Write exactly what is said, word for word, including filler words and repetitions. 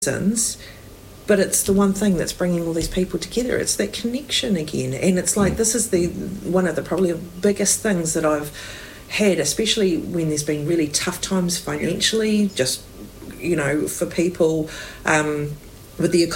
reasons, but it's the one thing that's bringing all these people together. It's that connection again. And it's like, this is the one of the probably biggest things that I've had, especially when there's been really tough times financially, just, you know, for people um, with the